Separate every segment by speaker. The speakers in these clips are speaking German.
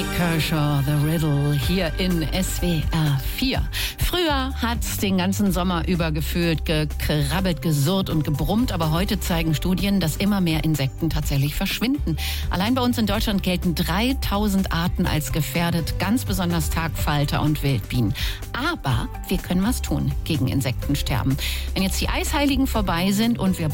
Speaker 1: Kershaw, The Riddle, hier in SWR 4. Früher hat's den ganzen Sommer über gefühlt gekrabbelt, gesurrt und gebrummt, aber heute zeigen Studien, dass immer mehr Insekten tatsächlich verschwinden. Allein bei uns in Deutschland gelten 3000 Arten als gefährdet, ganz besonders Tagfalter und Wildbienen. Aber wir können was tun gegen Insektensterben. Wenn jetzt die Eisheiligen vorbei sind und wir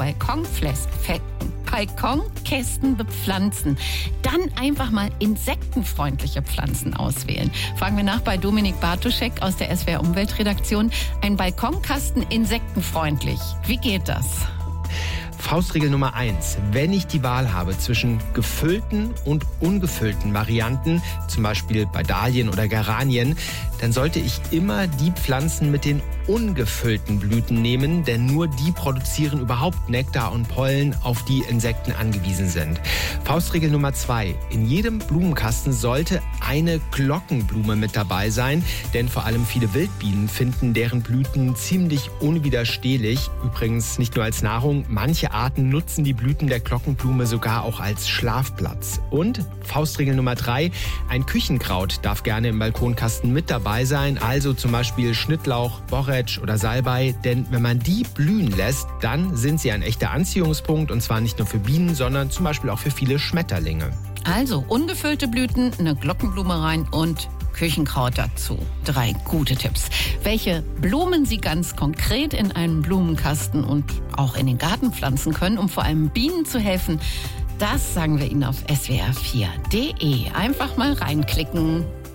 Speaker 1: Balkonkästen bepflanzen, dann einfach mal insektenfreundliche Pflanzen auswählen. Fragen wir nach bei Dominik Bartoschek aus der SWR Umweltredaktion. Ein Balkonkasten insektenfreundlich. Wie geht das?
Speaker 2: Faustregel Nummer 1. Wenn ich die Wahl habe zwischen gefüllten und ungefüllten Varianten, zum Beispiel bei Dahlien oder Geranien, dann sollte ich immer die Pflanzen mit den ungefüllten Blüten nehmen, denn nur die produzieren überhaupt Nektar und Pollen, auf die Insekten angewiesen sind. Faustregel Nummer 2. In jedem Blumenkasten sollte eine Glockenblume mit dabei sein, denn vor allem viele Wildbienen finden deren Blüten ziemlich unwiderstehlich. Übrigens nicht nur als Nahrung, manche Arten nutzen die Blüten der Glockenblume sogar auch als Schlafplatz. Und Faustregel Nummer 3. Ein Küchenkraut darf gerne im Balkonkasten mit dabei sein, also zum Beispiel Schnittlauch, Borretsch oder Salbei, denn wenn man die blühen lässt, dann sind sie ein echter Anziehungspunkt, und zwar nicht nur für Bienen, sondern zum Beispiel auch für viele Schmetterlinge.
Speaker 1: Also ungefüllte Blüten, eine Glockenblume rein und Küchenkraut dazu. 3 gute Tipps. Welche Blumen Sie ganz konkret in einen Blumenkasten und auch in den Garten pflanzen können, um vor allem Bienen zu helfen, das sagen wir Ihnen auf swr4.de. Einfach mal reinklicken.